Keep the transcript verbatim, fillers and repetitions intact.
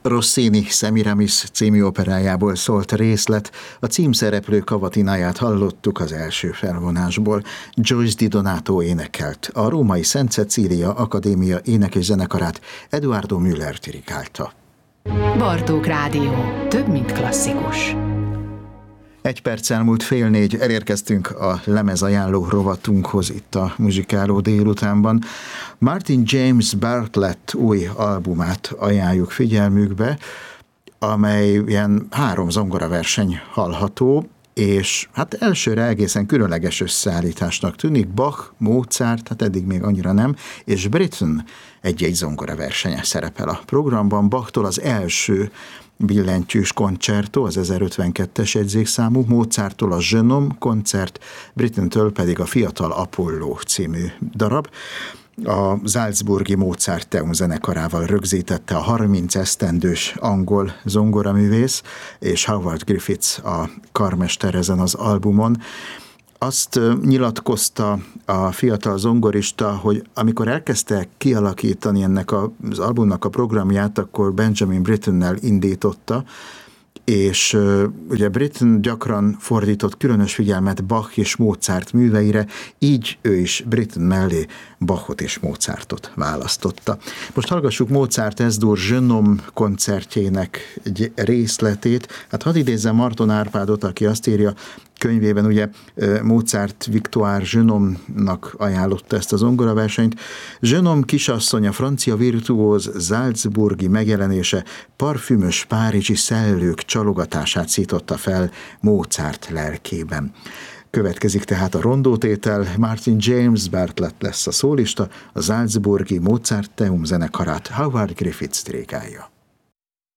Rossini Semiramis című operájából szólt részlet, a címszereplő kavatináját hallottuk az első felvonásból. Joyce Di Donato énekelt, a római Szent Cecília Akadémia énekes zenekarát Eduardo Müller dirigálta. Bartók Rádió. Több, mint klasszikus. Egy perc elmúlt fél négy, elérkeztünk a lemezajánló rovatunkhoz itt a Muzsikáló délutánban. Martin James Bartlett új albumát ajánljuk figyelmükbe, amely ilyen három zongoraverseny hallható, és hát elsőre egészen különleges összeállításnak tűnik. Bach, Mozart, hát eddig még annyira nem, és Britten egy-egy zongoraversenye szerepel a programban. Bachtól az első billentyűs koncertó, az ezerötvenkettes jegyzékszámú, Mozarttól a Genome koncert, Brittentől pedig a Fiatal Apollo című darab. A Salzburgi Mozarteum zenekarával rögzítette a harminc esztendős angol zongoraművész, és Howard Griffiths a karmester ezen az albumon. Azt nyilatkozta a fiatal zongorista, hogy amikor elkezdte kialakítani ennek az albumnak a programját, akkor Benjamin Brittennel indította, és uh, ugye Britten gyakran fordított különös figyelmet Bach és Mozart műveire, így ő is Britten mellé Bachot és Mozartot választotta. Most hallgassuk Mozart Es-dur Genome koncertjének egy részletét. Hát hadd idézzem Marton Árpádot, aki azt írja könyvében, ugye Mozart Victoire Genome-nak ajánlotta ezt a zongoraversenyt. Genome kisasszony, a francia virtuóz salzburgi megjelenése parfümös párizsi szellők csalogatását szította fel Mozart lelkében. Következik tehát a rondótétel, Martin James Bartlett lesz a szólista, a Salzburgi Mozarteum zenekarát Howard Griffiths dirigálja.